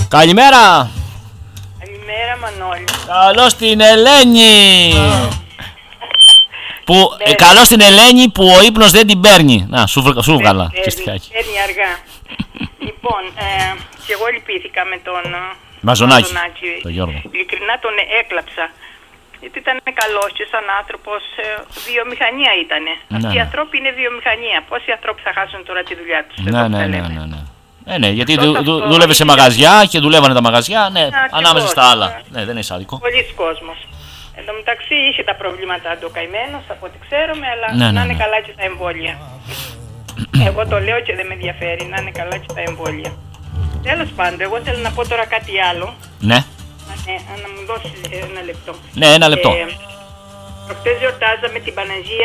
Καλημέρα. Καλημέρα Μανώλη. Καλώς την Ελένη. Καλώς την Ελένη που ο ύπνος δεν την παίρνει. Να, σου βγάλα και στιχάκι. Παίρνει αργά. Λοιπόν, και εγώ λυπήθηκα με τον Μαζονάκη, τον Γιώργο. Ειλικρινά τον έκλαψα. Γιατί ήταν καλός και σαν άνθρωπος, βιομηχανία ήτανε. Αυτοί οι άνθρωποι είναι βιομηχανία. Πόσοι άνθρωποι θα χάσουν τώρα τη δουλειά τους? Ναι, γιατί δούλευε σε μαγαζιά και δουλεύανε τα μαγαζιά, ναι, ανάμεσα στα άλλα. Ναι, δεν είναι σάδικο. Πολλοί κόσμος. Εν τω μεταξύ είχε τα προβλήματά του ο καημένος, από ό,τι ξέρουμε, αλλά να είναι καλά και τα εμβόλια. Εγώ το λέω και δεν με ενδιαφέρει, να είναι καλά και τα εμβόλια. Τέλος πάντων, εγώ θέλω να πω τώρα κάτι άλλο. Ναι. Να μου δώσει ένα λεπτό. Ναι, ένα λεπτό. Προχτές γιορτάζαμε την Παναγία